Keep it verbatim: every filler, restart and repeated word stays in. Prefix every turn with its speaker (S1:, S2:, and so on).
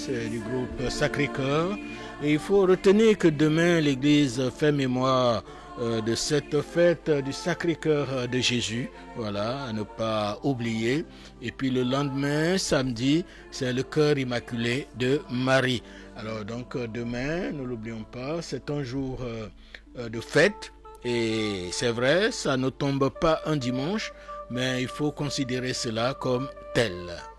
S1: c'est du groupe Sacré-Cœur. Et il faut retenir que demain, l'Église fait mémoire euh, de cette fête du Sacré-Cœur de Jésus. Voilà, à ne pas oublier. Et puis le lendemain, samedi, c'est le cœur immaculé de Marie. Alors donc demain, ne l'oublions pas, c'est un jour euh, de fête. Et c'est vrai, ça ne tombe pas un dimanche, mais il faut considérer cela comme tel.